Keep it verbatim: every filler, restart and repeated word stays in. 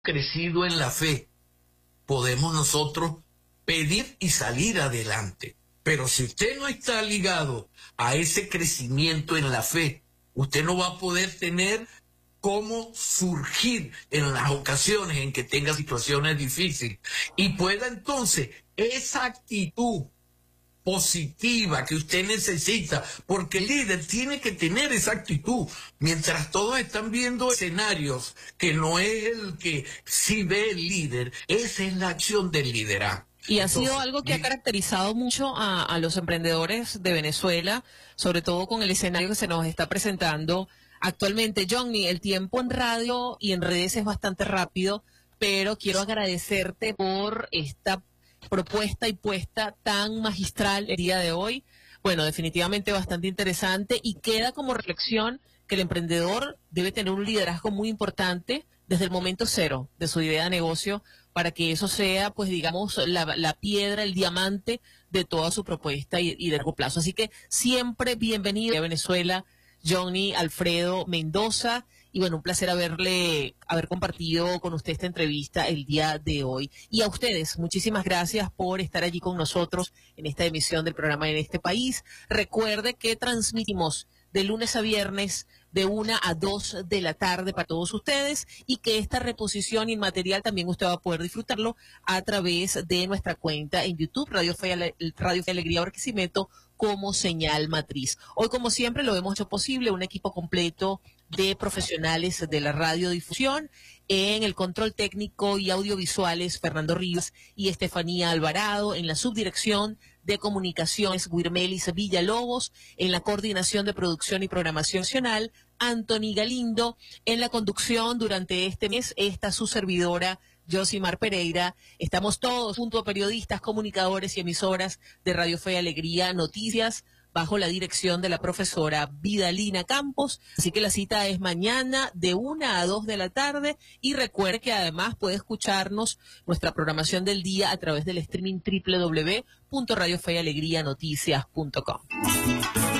crecido en la fe, podemos nosotros pedir y salir adelante. Pero si usted no está ligado a ese crecimiento en la fe, usted no va a poder tener cómo surgir en las ocasiones en que tenga situaciones difíciles y pueda entonces esa actitud positiva que usted necesita, porque el líder tiene que tener esa actitud. Mientras todos están viendo escenarios que no es el que sí ve el líder, esa es la acción del liderazgo. Y ha sido algo que ha caracterizado mucho a, a los emprendedores de Venezuela, sobre todo con el escenario que se nos está presentando actualmente. Johnny, el tiempo en radio y en redes es bastante rápido, pero quiero agradecerte por esta propuesta y puesta tan magistral el día de hoy. Bueno, definitivamente bastante interesante y queda como reflexión que el emprendedor debe tener un liderazgo muy importante desde el momento cero de su idea de negocio para que eso sea, pues digamos, la, la piedra, el diamante de toda su propuesta y, y de largo plazo. Así que siempre bienvenido a Venezuela, Johnny Alfredo Mendoza. Y bueno, un placer haberle, haber compartido con usted esta entrevista el día de hoy. Y a ustedes, muchísimas gracias por estar allí con nosotros en esta emisión del programa En Este País. Recuerde que transmitimos de lunes a viernes de una a dos de la tarde para todos ustedes y que esta reposición inmaterial también usted va a poder disfrutarlo a través de nuestra cuenta en YouTube, Radio Fe, Radio Fe Alegría Barquisimeto, como señal matriz. Hoy, como siempre, lo hemos hecho posible, un equipo completo de profesionales de la radiodifusión. En el control técnico y audiovisuales, Fernando Rivas y Estefanía Alvarado. En la subdirección de comunicaciones, Guirmelis Villalobos. En la coordinación de producción y programación nacional, Anthony Galindo. En la conducción durante este mes, esta su servidora, Josimar Pereira. Estamos todos junto a periodistas, comunicadores y emisoras de Radio Fe y Alegría Noticias, bajo la dirección de la profesora Vidalina Campos. Así que la cita es mañana de una a dos de la tarde y recuerde que además puede escucharnos nuestra programación del día a través del streaming doble u doble u doble u punto radio fe y alegría noticias punto com.